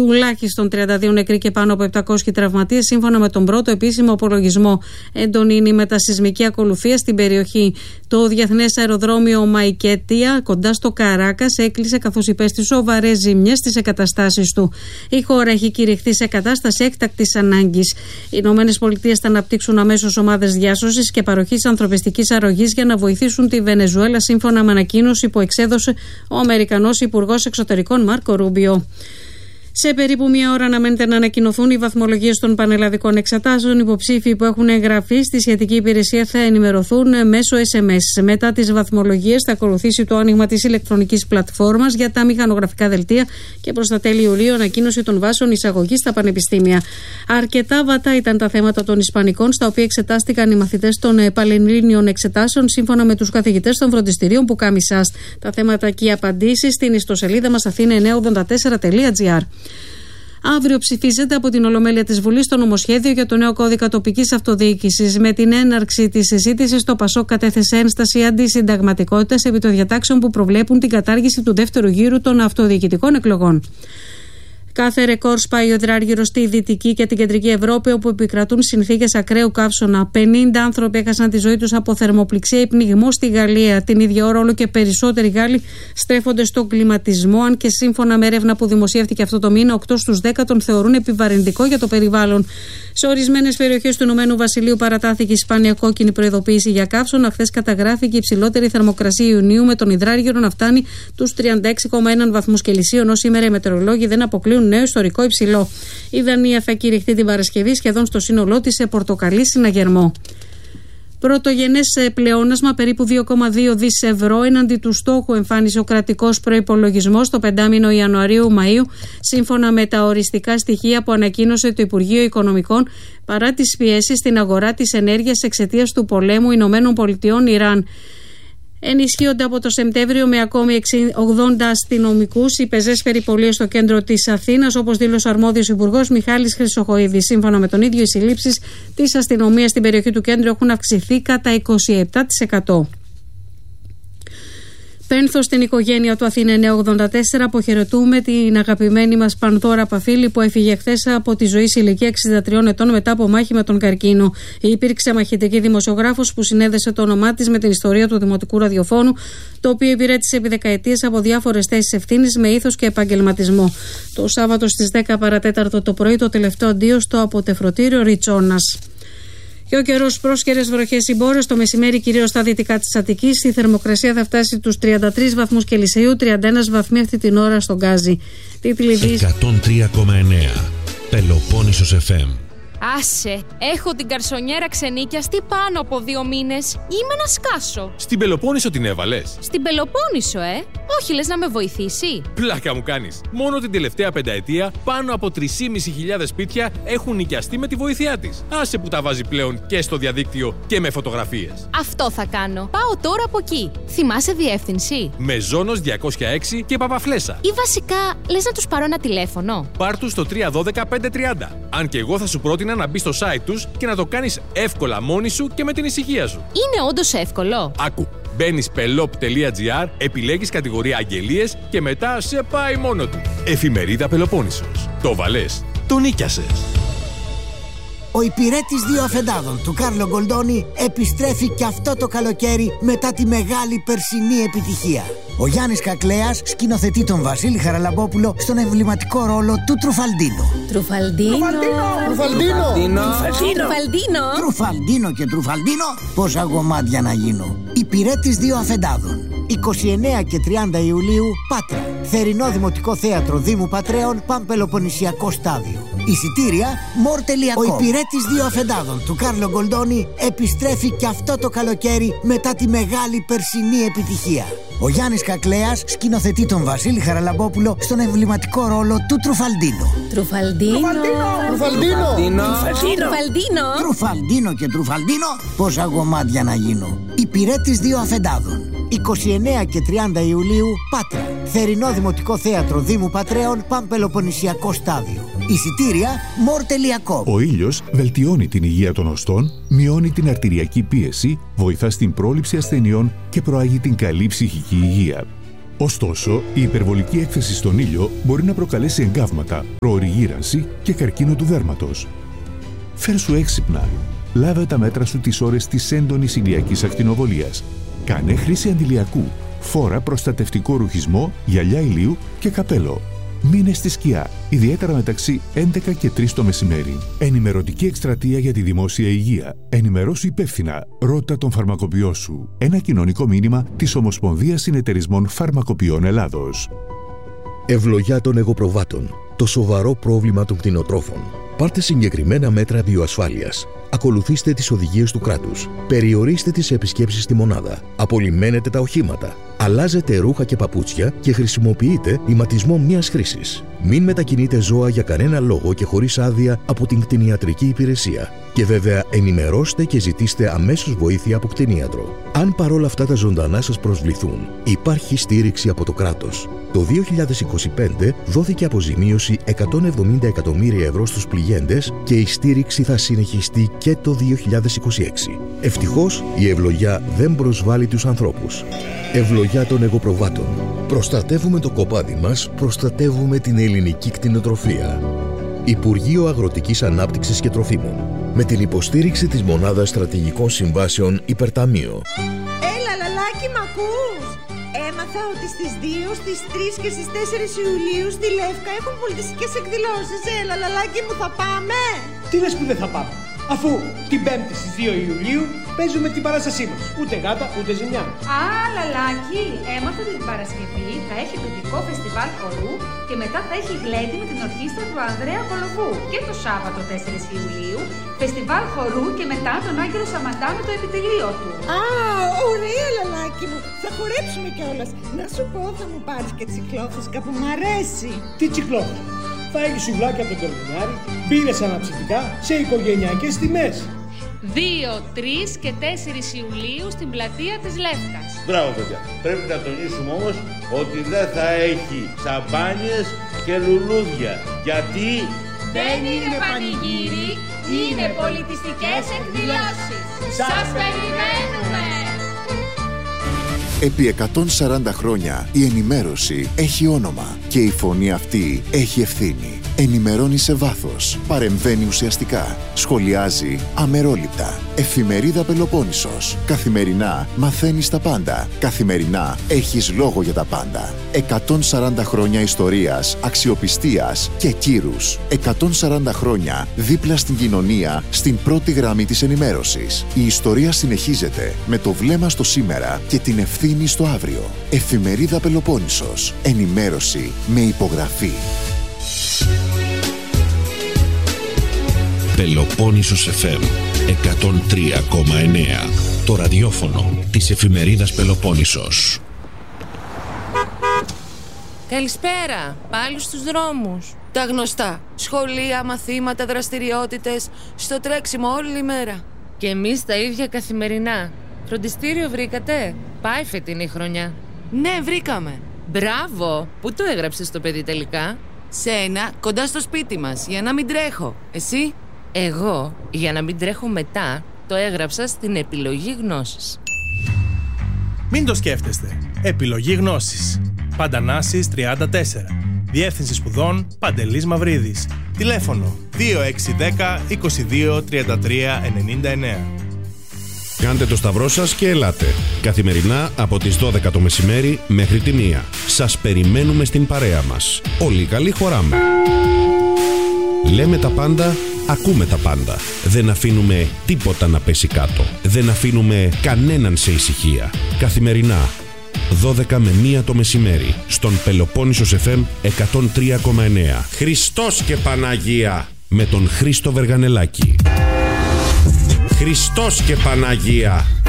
τουλάχιστον 32 νεκροί και πάνω από 700 τραυματίες, σύμφωνα με τον πρώτο επίσημο απολογισμό. Έντονη είναι η μετασεισμική ακολουθία στην περιοχή. Το διεθνές αεροδρόμιο Μαϊκέτια, κοντά στο Καράκας, έκλεισε καθώς υπέστη σοβαρές ζημιές στις εγκαταστάσεις του. Η χώρα έχει κηρυχθεί σε κατάσταση έκτακτης ανάγκης. Οι ΗΠΑ θα αναπτύξουν αμέσως ομάδες διάσωσης και παροχής ανθρωπιστικής αρρωγής για να βοηθήσουν τη Βενεζουέλα, σύμφωνα με ανακοίνωση που εξέδωσε ο Αμερικανός Υπουργός Εξωτερικών Μάρκο Ρούμπιο. Σε περίπου μία ώρα αναμένεται να ανακοινωθούν οι βαθμολογίες των πανελλαδικών εξετάσεων. Οι υποψήφοι που έχουν εγγραφεί στη σχετική υπηρεσία θα ενημερωθούν μέσω SMS. Μετά τις βαθμολογίες θα ακολουθήσει το άνοιγμα της ηλεκτρονικής πλατφόρμας για τα μηχανογραφικά δελτία και προς τα τέλη Ιουλίου ανακοίνωση των βάσεων εισαγωγής στα πανεπιστήμια. Αρκετά βατά ήταν τα θέματα των Ισπανικών, στα οποία εξετάστηκαν οι μαθητές των πανελλήνιων εξετάσεων, σύμφωνα με τους καθηγητές των φροντιστηρίων που κάμισας. Τα θέματα και οι απαντήσεις στην ιστοσελίδα μας athena984.gr. Αύριο ψηφίζεται από την Ολομέλεια της Βουλής το νομοσχέδιο για το νέο κώδικα τοπικής αυτοδιοίκησης. Με την έναρξη της συζήτησης, το ΠΑΣΟΚ κατέθεσε ένσταση αντισυνταγματικότητας επί των διατάξεων που προβλέπουν την κατάργηση του δεύτερου γύρου των αυτοδιοικητικών εκλογών. Κάθε ρεκόρ σπάει ο τετράργυρος στη Δυτική και την Κεντρική Ευρώπη, όπου επικρατούν συνθήκες ακραίου καύσωνα. 50 άνθρωποι έχασαν τη ζωή τους από θερμοπληξία ή πνιγμό στη Γαλλία. Την ίδια ώρα, όλο και περισσότεροι Γάλλοι στρέφονται στον κλιματισμό, αν και σύμφωνα με έρευνα που δημοσιεύτηκε αυτό το μήνα, 8 στους 10 τον θεωρούν επιβαρυντικό για το περιβάλλον. Σε ορισμένες περιοχές του Ηνωμένου Βασιλείου παρατάθηκε η σπάνια κόκκινη προειδοποίηση για καύσωνα. Χθες καταγράφηκε η υψηλότερη θερμοκρασία Ιουνίου, με τον υδράργυρο να φτάνει τους 36,1 βαθμούς Κελσίου, ενώ σήμερα οι μετεωρολόγοι δεν αποκλείουν νέο ιστορικό υψηλό. Η Δανία θα κηρυχθεί την Παρασκευή σχεδόν στο σύνολό της σε πορτοκαλί συναγερμό. Πρωτογενές πλεόνασμα περίπου 2,2 δις ευρώ έναντι του στόχου εμφάνισε ο κρατικός προϋπολογισμός το πεντάμηνο Ιανουαρίου-Μαΐου, σύμφωνα με τα οριστικά στοιχεία που ανακοίνωσε το Υπουργείο Οικονομικών, παρά τις πιέσεις στην αγορά της ενέργειας εξαιτίας του πολέμου Ηνωμένων Πολιτειών Ιράν. Ενισχύονται από το Σεπτέμβριο με ακόμη 80 αστυνομικούς οι πεζές περιπολίες στο κέντρο της Αθήνας, όπως δήλωσε ο αρμόδιος υπουργός Μιχάλης Χρυσοχοΐδης. Σύμφωνα με τον ίδιο, οι συλλήψεις της αστυνομίας στην περιοχή του κέντρου έχουν αυξηθεί κατά 27%. Πένθος στην οικογένεια του Αθήνα 984. Αποχαιρετούμε την αγαπημένη μας Πανδώρα Παφίλη, που έφυγε χθες από τη ζωή σε ηλικία 63 ετών μετά από μάχη με τον καρκίνο. Υπήρξε μαχητική δημοσιογράφος που συνέδεσε το όνομά της με την ιστορία του δημοτικού ραδιοφώνου, το οποίο υπηρέτησε επί δεκαετίες από διάφορες θέσεις ευθύνης με ήθος και επαγγελματισμό. Το Σάββατο στις 10 παρατέταρτο το πρωί, το τελευταίο αντίο στο αποτεφρωτήριο Ριτσόνας. Και ο καιρός, πρόσκαιρες βροχές συμπόρες, το μεσημέρι κυρίως στα δυτικά της Αττικής. Η θερμοκρασία θα φτάσει τους 33 βαθμούς Κελσίου, 31 βαθμοί αυτή την ώρα στον Γκάζι. 103,9 Πελοπόννησος FM. Άσε, έχω την καρσονιέρα ξενίκιαστη πάνω από 2 μήνες. Είμαι να σκάσω. Στην Πελοπόννησο την έβαλες? Στην Πελοπόννησο, όχι, λες να με βοηθήσει? Πλάκα μου κάνεις. Μόνο την τελευταία πενταετία πάνω από 3.500 σπίτια έχουν νοικιαστεί με τη βοήθειά της. Άσε που τα βάζει πλέον και στο διαδίκτυο και με φωτογραφίες. Αυτό θα κάνω. Πάω τώρα από εκεί. Θυμάσαι διεύθυνση? Μεζόνος 206 και Παπαφλέσσα. Ή βασικά, λες να τους πάρω ένα τηλέφωνο? Πάρ' τους στο 312-530. Αν και εγώ θα σου πρότεινα να μπεις στο site τους και να το κάνεις εύκολα μόνη σου και με την ησυχία σου. Είναι όντως εύκολο? Άκου. Μπαίνεις pelop.gr, επιλέγεις κατηγορία αγγελίες και μετά σε πάει μόνο του. Εφημερίδα Πελοπόννησος. Το βαλές, το νίκιασες. Ο υπηρέτης 2 αφεντάδων του Κάρλο Γκολντόνι επιστρέφει και αυτό το καλοκαίρι μετά τη μεγάλη περσινή επιτυχία. Ο Γιάννης Κακλέας σκηνοθετεί τον Βασίλη Χαραλαμπόπουλο στον εμβληματικό ρόλο του Τρουφαλντίνο. Τρουφαλντίνο και Τρουφαλντίνο, πόσα γομάτια να γίνω. Υπηρέτης 2 αφεντάδων. 29 και 30 Ιουλίου, Πάτρα. Θερινό Δημοτικό Θέατρο Δήμου Πατρέων, Παμπελοποννησιακό στάδιο. Εισιτήρια more.com. Ο υπηρέτης 2 αφεντάδων του Κάρλο Γκολντόνι επιστρέφει και αυτό το καλοκαίρι μετά τη μεγάλη περσινή επιτυχία. Ο Γιάννης Κακλέας σκηνοθετεί τον Βασίλη Χαραλαμπόπουλο στον εμβληματικό ρόλο του Τρουφαλντίνο. Τρουφαλντίνο και Τρουφαλντίνο, πόσα γομάτια να γίνω. Υπηρέτης 2 αφεντάδων. 29 και 30 Ιουλίου, Πάτρα. Θερινό Δημοτικό Θέατρο Δήμου Πατρέων, Παμπελοποννησιακό στάδιο. Εισιτήρια more.com. Ο ήλιος βελτιώνει την υγεία των οστών, μειώνει την αρτηριακή πίεση, βοηθά στην πρόληψη ασθενειών και προάγει την καλή ψυχική υγεία. Ωστόσο, η υπερβολική έκθεση στον ήλιο μπορεί να προκαλέσει εγκάβματα, προωρή γύρανση και καρκίνο του δέρματος. Φέρσου έξυπνα. Λάβε τα μέτρα σου τις ώρες της έντονης ηλιακής ακτινοβολίας. Κάνε χρήση αντιλιακού. Φόρα προστατευτικό ρουχισμό, γυαλιά ηλίου και καπέλο. Μείνε στη σκιά, ιδιαίτερα μεταξύ 11 και 3 το μεσημέρι. Ενημερωτική εκστρατεία για τη δημόσια υγεία. Ενημερώσου υπεύθυνα. Ρώτα τον φαρμακοποιό σου. Ένα κοινωνικό μήνυμα της Ομοσπονδίας Συνεταιρισμών Φαρμακοποιών Ελλάδος. Ευλογιά των εγωπροβάτων. Το σοβαρό πρόβλημα των κτηνοτρόφων. Πάρτε συγκεκριμένα μέτρα βιοασφάλειας. Ακολουθήστε τις οδηγίες του κράτους. Περιορίστε τις επισκέψεις στη μονάδα. Απολυμμένετε τα οχήματα. Αλλάζετε ρούχα και παπούτσια και χρησιμοποιείτε ηματισμό μιας χρήσης. Μην μετακινείτε ζώα για κανένα λόγο και χωρίς άδεια από την κτηνιατρική υπηρεσία. Και βέβαια ενημερώστε και ζητήστε αμέσως βοήθεια από κτηνίατρο. Αν παρόλα αυτά τα ζωντανά σας προσβληθούν, υπάρχει στήριξη από το κράτος. Το 2025 δόθηκε αποζημίωση 170 εκατομμύρια ευρώ στους πληγέντες και η στήριξη θα συνεχιστεί και το 2026. Ευτυχώς η ευλογιά δεν προσβάλλει τους ανθρώπους. Ευλογιά των εγωπροβάτων. Προστατεύουμε το κοπάδι μας, προστατεύουμε την ελληνική κτηνοτροφία. Υπουργείο Αγροτικής Ανάπτυξης και Τροφίμων. Με την υποστήριξη της Μονάδας Στρατηγικών Συμβάσεων Υπερταμείο. Έλα, λαλάκι, μ' ακούς? Έμαθα ότι στις 2, στις 3 και στις 4 Ιουλίου στη Λεύκα έχουν πολιτιστικές εκδηλώσεις. Έλα, λαλάκι μου, θα πάμε? Τι λες που δεν θα πάμε, αφού την 5η στις 2 Ιουλίου παίζουμε την παράστασή μας. Ούτε γάτα, ούτε ζημιά. Α, λαλάκι, έμαθα ότι την Παρασκευή θα έχει παιδικό φεστιβάλ χορού και μετά θα έχει γλέντι με την ορχήστρα του Ανδρέα Κολοβού. Και το Σάββατο 4 Ιουλίου, φεστιβάλ χορού και μετά τον Άγγελο Σαματά με το επιτελείο του. Α, ωραία, λαλάκι μου. Θα χορέψουμε κιόλας. Να σου πω, θα μου πάρεις και τσικλόφουσκα που μ' αρέσει. Τι τσικλόφουσκα? Θα έχει σουβλάκια από τον Κορδονιάρη, μπύρες αναψυκτικά σε οικογενειακές τιμές. 2, 3 και 4 Ιουλίου στην πλατεία της Λεύκας. Μπράβο, παιδιά. Πρέπει να τονίσουμε όμως ότι δεν θα έχει σαμπάνιες και λουλούδια. Γιατί δεν είναι πανηγύρι, είναι πολιτιστικές εκδηλώσεις. Σας περιμένουμε! Επί 140 χρόνια η ενημέρωση έχει όνομα και η φωνή αυτή έχει ευθύνη. Ενημερώνει σε βάθος, παρεμβαίνει ουσιαστικά, σχολιάζει αμερόληπτα. Εφημερίδα Πελοπόννησος. Καθημερινά μαθαίνεις τα πάντα. Καθημερινά έχεις λόγο για τα πάντα. 140 χρόνια ιστορίας, αξιοπιστίας και κύρους. 140 χρόνια δίπλα στην κοινωνία, στην πρώτη γραμμή της ενημέρωσης. Η ιστορία συνεχίζεται με το βλέμμα στο σήμερα και την ευθύνη στο αύριο. Εφημερίδα Πελοπόννησος. Ενημέρωση με υπογραφή. Πελοπόννησος FM 103,9. Το ραδιόφωνο της εφημερίδας Πελοπόννησος. Καλησπέρα, πάλι στους δρόμους. Τα γνωστά, σχολεία, μαθήματα, δραστηριότητες, στο τρέξιμο όλη η μέρα. Και εμείς τα ίδια καθημερινά. Φροντιστήριο βρήκατε? Πάει φετινή χρονιά. Ναι, βρήκαμε. Μπράβο! Πού το έγραψες το παιδί τελικά? Σε ένα, κοντά στο σπίτι μας, για να μην τρέχω. Εσύ? Εγώ, για να μην τρέχω μετά, το έγραψα στην επιλογή γνώσης. Μην το σκέφτεστε. Επιλογή γνώσης. Παντανάσης 34. Διεύθυνση σπουδών Παντελής Μαυρίδης. Τηλέφωνο 2610 22 33 99. Κάντε το σταυρό σας και ελάτε. Καθημερινά από τις 12 το μεσημέρι μέχρι τη 1. Σας περιμένουμε στην παρέα μας. Όλοι καλοί χωράμε. Λέμε τα πάντα, ακούμε τα πάντα. Δεν αφήνουμε τίποτα να πέσει κάτω. Δεν αφήνουμε κανέναν σε ησυχία. Καθημερινά 12 με 1 το μεσημέρι στον Πελοπόννησος FM 103,9. Χριστός και Παναγία με τον Χρήστο Βεργανελάκη. Χριστός και Παναγία.